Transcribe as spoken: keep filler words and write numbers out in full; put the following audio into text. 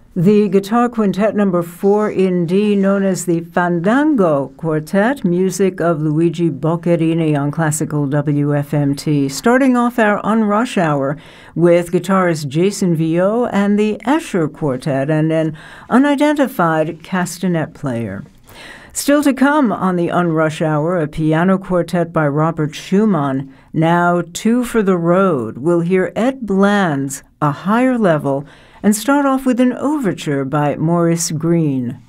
The guitar quintet number four in D, known as the Fandango Quartet, music of Luigi Boccherini on Classical W F M T. Starting off our Unrush Hour with guitarist Jason Viau and the Escher Quartet and an unidentified castanet player. Still to come on the Unrush Hour, a piano quartet by Robert Schumann. Now, Two for the Road. We'll hear Ed Bland's A Higher Level and start off with an overture by Maurice Greene.